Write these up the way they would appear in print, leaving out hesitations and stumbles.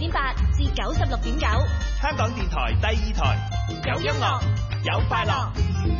96.8至96.9， 香港電台第2台，有音樂，有快樂。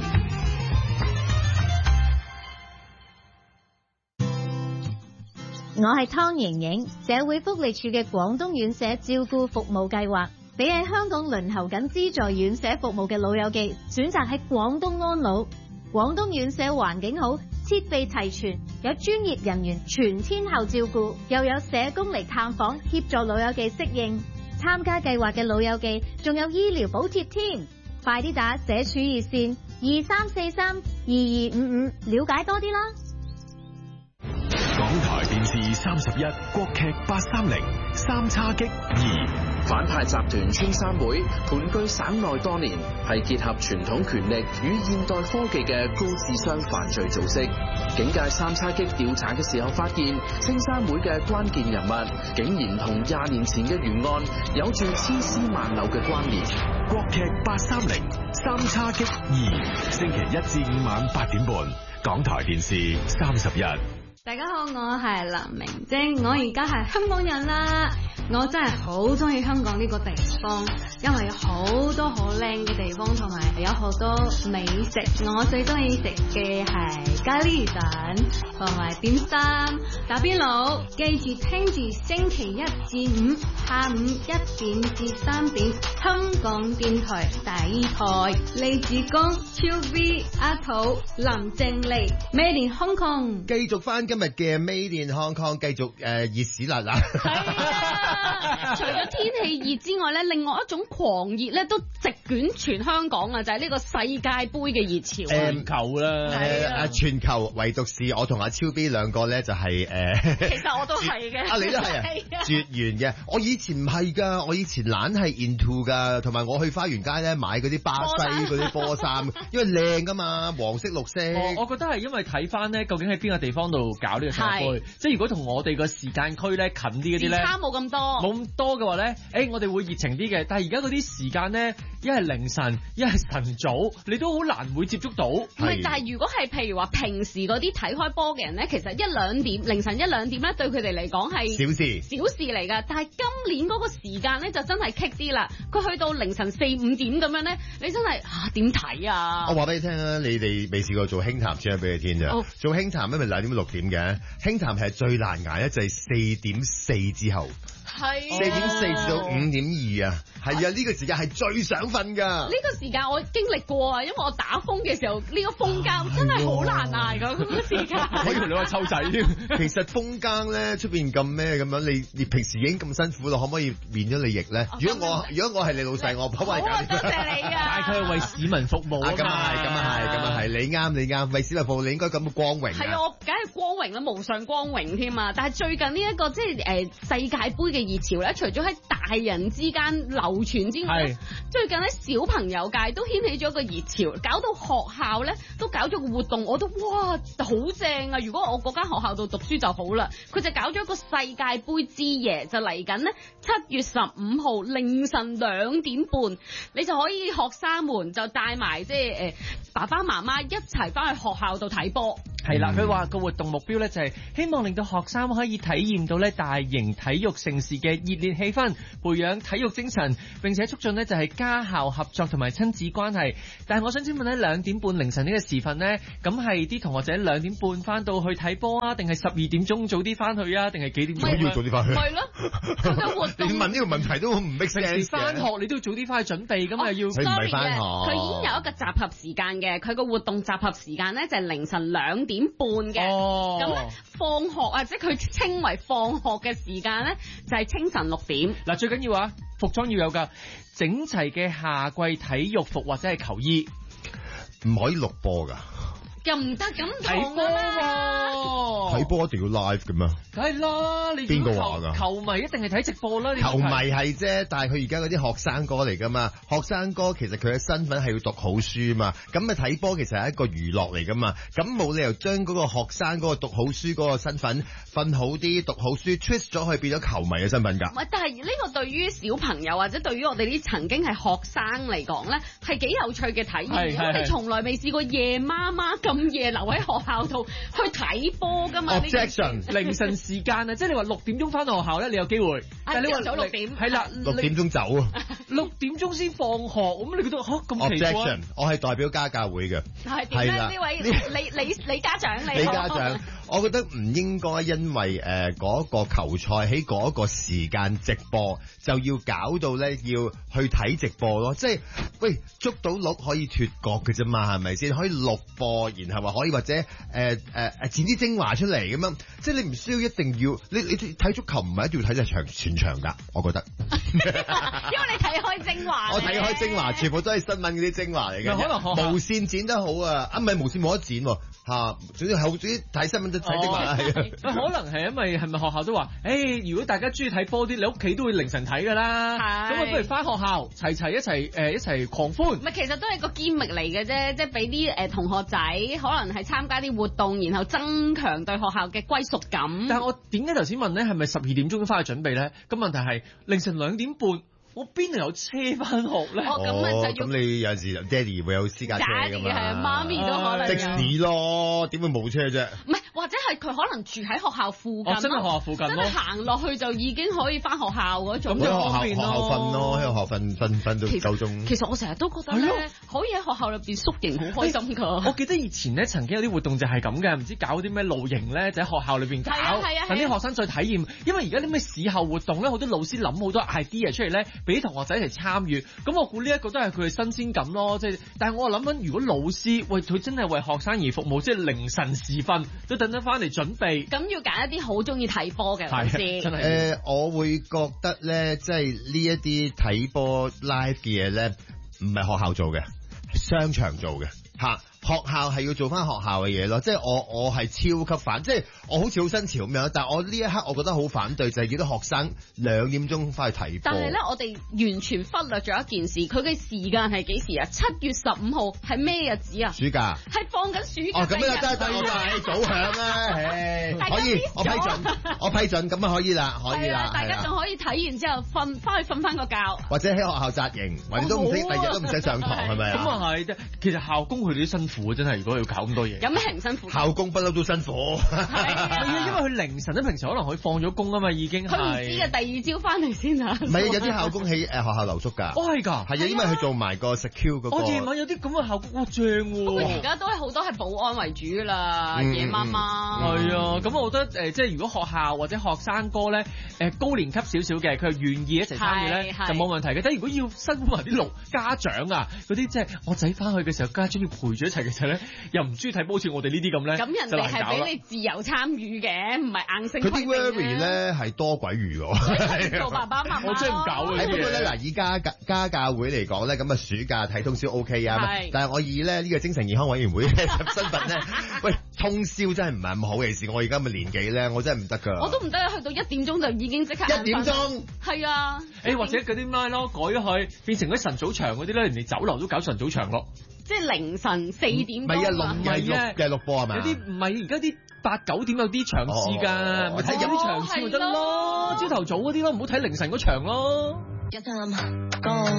我係湯瑩瑩，社會福利署嘅廣東院舍照顧服務計劃，俾喺香港輪候緊資助院舍服務嘅老友記選擇喺廣東安老。廣東院舍環境好，設備齊全，有專業人員全天候照顧，又有社工嚟探訪協助老友記適應。參加計劃嘅老友記仲有醫療補貼添，快啲打社署熱線23432255了解多啲啦。 港台電視31國劇830三叉戟2， 反派集團青山會盤踞省內多年，係結合傳統權力與現代科技嘅高智商犯罪組織。警界三叉戟調查嘅時候發現，青山會嘅關鍵人物竟然同20年前嘅懸案有住千絲萬縷嘅關聯。 國劇830三叉戟2，星期1至5晚8點半，港台電視31。 大家好，我係林明晶，我而家係香港人啦。我真係好中意香港呢個地方，因為有好多好靚嘅地方，同埋有好多美食。我最中意食嘅係咖喱蛋同埋點心、打邊爐。記住聽住星期1至5下午1點至3點，香港電台第2台，李子光、超 B、阿土、林靜麗，Made in Hong Kong。 繼續翻今日嘅 Made in Hong Kong，繼續熱屎辣啦。 係啊，除咗天氣熱之外咧，另外一種狂熱咧都席捲全香港啊！就係呢個世界盃嘅熱潮， 全球啦， 全球唯獨是我同阿超 B 兩個咧就係其實我都係嘅， 你都係啊，絕緣嘅。我以前唔係㗎，我以前懶係 into 㗎，同埋我去花園街咧買嗰啲巴西嗰啲波衫，因為靚㗎嘛，黃色綠色。 我覺得係因為睇翻咧，究竟喺邊個地方度搞呢個世界盃，即係如果同我哋個時間區咧近啲嗰啲咧， 時差冇咁多嘅話咧，我哋會熱情啲嘅。但係而家嗰啲時間咧，一係凌晨，一係晨早，你都好難會接觸到。 唔係，但係如果係譬如話平時嗰啲睇開波嘅人咧，其實1-2點，凌晨1-2點咧，對佢哋嚟講係小事嚟㗎。但係今年嗰個時間咧就真係棘啲啦。佢去到凌晨4-5點咁樣咧，你真係點睇啊？ 我話俾你聽啊，你哋未試過做輕談先俾你聽咋。做輕談咪2點6點嘅，輕談係最難捱咧，就係4點4之後。係4點4至到5點2啊，係啊，呢個時間係最想瞓㗎。 呢個時間我經歷過啊，因為我打風嘅時候，呢個風更真係好難捱㗎嗰個時間。 我以為你話湊仔添。 其實風更咧出邊咁咩咁樣，你平時已經咁辛苦咯，可唔可以免咗你役咧？如果我係你老細，我可唔可以搞？ 多謝你啊！ 但係佢係為市民服務啊嘛。咁啊係，你啱，為市民服務你應該咁光榮。 係啊，我梗係光榮啦，無上光榮添啊！但係最近呢一個即係世界盃嘅熱潮咧，除咗喺大人之間流傳之外，最近喺小朋友界都掀起咗一個熱潮，搞到學校咧都搞咗個活動，我都哇好正啊！如果我嗰間學校度讀書就好啦，佢就搞咗一個世界盃之夜，就嚟緊呢7月15號凌晨2點半，你就可以學生們就帶埋即係爸爸媽媽一齊翻去學校度睇波。 係啦，佢話個活動目標咧就係希望令到學生可以體驗到咧大型體育盛事嘅熱烈氣氛，培養體育精神，並且促進咧就係家校合作同埋親子關係。但係我想請問喺2點半凌晨呢個時分咧，咁係啲同學仔2點半翻到去睇波啊，定係12點鐘早啲翻去啊，定係幾點鐘要早啲翻去？ 係咯，個活動。 你問呢個問題都唔 make sense。 平時翻學你都要早啲翻去準備，咁又要。 佢唔係翻學。 佢已經有一個集合時間嘅，佢個活動集合時間咧就係凌晨2點半嘅。咁咧放學啊，即係佢稱為放學嘅時間咧，就係清晨6點。 嗱，最緊要啊，服裝要有㗎，整齊嘅夏季體育服或者係球衣， 唔可以錄播㗎。 又唔得咁睇波喎， 睇波一定要 live 㗎嘛？ 梗係啦，你邊個話㗎？ 球迷一定係睇直播啦。 球迷係啫，但係佢而家嗰啲學生哥嚟㗎嘛。學生哥其實佢嘅身份係要讀好書嘛。咁啊睇波其實係一個娛樂嚟㗎嘛。咁冇理由將嗰個學生嗰個讀好書嗰個身份瞓好啲讀好書 twist 咗去變咗球迷嘅身份㗎。 唔係，但係呢個對於小朋友或者對於我哋啲曾經係學生嚟講咧，係幾有趣嘅體驗。我哋從來未試過夜媽媽咁夜留喺學校度去睇波㗎嘛。 Objection 凌晨時間啊，即係你話6點鐘翻到學校咧，你有機會。但係你話早6點係啦 ，6點鐘走啊。 6點鐘先放學，咁你覺得咁奇怪 Objection 我係代表家教會嘅。 係點咧？呢位李家長李家長，我覺得唔應該因為嗰個球賽喺嗰個時間直播，就要搞到咧要去睇直播咯。即係喂，捉到鹿可以脫角嘅啫嘛，係咪先？可以錄播，然後話可以或者剪啲精華出嚟咁樣。即係你唔需要一定要你睇足球唔係一定要睇晒全場㗎，我覺得。 因為你睇開精華。 我睇開精華，全部都係新聞嗰啲精華嚟嘅。 可能無線剪得好啊，唔係無線冇得剪喎。總之睇新聞就睇精華啦。 可能係因為係咪學校都話，如果大家中意睇波啲，你屋企都會凌晨睇㗎啦。咁啊，不如翻學校齊一齊狂歡。 唔係，其實都係個堅力嚟嘅啫，即係俾啲同學仔可能係參加啲活動，然後增強對學校嘅歸屬感。 但係我點解頭先問咧，係咪12點鐘翻去準備咧？咁問題係凌晨2點半。我邊度有車翻學咧？ 咁你有陣時爹哋會有私家車㗎嘛？ 係啊，媽咪都可能的士咯，點會冇車啫？ 唔係，或者係佢可能住喺學校附近。 真係學校附近咯， 真係行落去就已經可以翻學校嗰種。 咁就方便咯。 學校瞓咯，喺學校瞓到夠鐘。 其實我成日都覺得咧，可以喺學校裏邊宿營好開心㗎。 我記得以前咧曾經有啲活動就係咁嘅，唔知搞啲咩露營咧，就喺學校裏邊搞，等啲學生再體驗。因為而家啲咩試後活動咧，好多老師諗好多 idea 出嚟咧，俾啲同學仔一齊參與。咁我估呢一個都係佢嘅新鮮感咯。即係，但係我諗緊，如果老師佢真係為學生而服務，即係凌晨時分都等得翻嚟準備。 咁要揀一啲好中意睇波嘅老師。 真係我會覺得咧，即係呢一啲睇波 live 嘅嘢咧，唔係學校做嘅，商場做嘅嚇。學校係要做翻學校嘅嘢咯，即係我係超級反，即係我好似好新潮咁樣，但係我呢一刻我覺得好反對，就係幾多學生2點鐘翻去睇波。 但係咧，我哋完全忽略咗一件事，佢嘅時間係幾時啊？7月15號係咩日子啊？ 暑假。係放緊暑假。 咁樣真係早響啦，可以，我批准，咁啊可以啦，可以啦。 大家仲可以睇完之後翻去瞓翻個覺，或者喺學校紮營，或者都唔使，第日都唔使上堂，係咪啊？ 咁啊係，其實校工佢哋都辛苦真係，如果要搞咁多嘢。 有咩唔辛苦？ 校工不嬲都辛苦。 係啊，因為佢凌晨咧，平時可能佢放咗工啊嘛，已經係。佢唔知嘅，第二朝翻嚟先啊。 唔係，有啲校工喺學校留宿㗎。 係㗎。係啊， 因為佢做埋個 secure 嗰個。 我夜晚有啲咁嘅校工，哇正喎。 不過而家都係好多係保安為主㗎啦，夜媽媽。 係啊，咁我覺得即係如果學校或者學生哥咧，高年級少少嘅，佢係願意一齊參與咧，就冇問題嘅。但係如果要辛苦埋啲家長啊，嗰啲即係我仔翻去嘅時候，家長要陪住一齊嘅時候咧，又唔中意睇波，好似我哋呢啲咁咧， 咁人哋係俾你自由參與嘅，唔係硬性。 佢啲 worry 咧係多鬼餘喎。 做爸爸媽媽， 我真係唔搞嘅。 不過咧嗱，以家教會嚟講咧，咁啊暑假睇通宵 OK 啊。但係我以咧呢個精神健康委員會嘅身份咧，喂，通宵真係唔係咁好嘅事。我而家咁嘅年紀咧，我真係唔得㗎。 我都唔得，去到1點鐘就已經即刻。 1點鐘。 係啊。 或者嗰啲咩咯，改咗佢變成嗰啲晨早場嗰啲咧，人哋酒樓都搞晨早場咯。 即係凌晨4點鐘。 唔係啊，唔係嘅錄播係咪？ 有啲唔係而家啲8、9點有啲場次㗎，咪睇有啲場次咪得咯。朝頭早嗰啲咯，唔好睇凌晨嗰場咯。